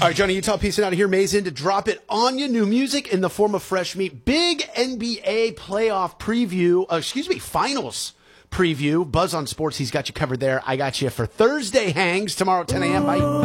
All right, Johnny Utah, peacing out of here. Maze in to drop it on you. New music in the form of fresh meat. Big NBA playoff preview. Finals preview. Buzz on Sports. He's got you covered there. I got you for Thursday hangs tomorrow at 10 a.m. Bye.